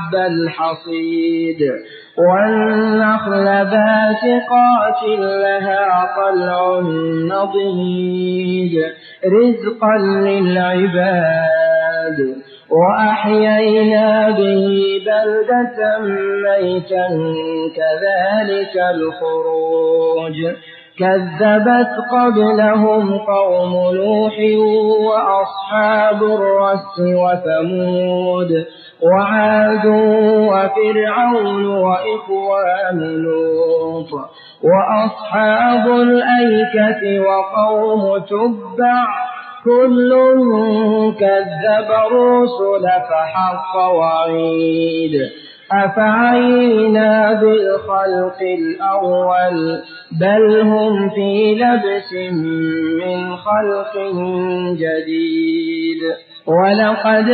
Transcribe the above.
حب الحصيد والنخل باسقات لها طلع نضيد رزقا للعباد وأحيينا به بلدة ميتا كذلك الخروج كذبت قبلهم قوم نوح وأصحاب الرس وثمود وعاد وفرعون وإخوان لوط وأصحاب الأيكة وقوم تبع كل كذب الرسل فحق وعيد أفعينا بالخلق الأول بل هم في لبس من خلق جديد ولقد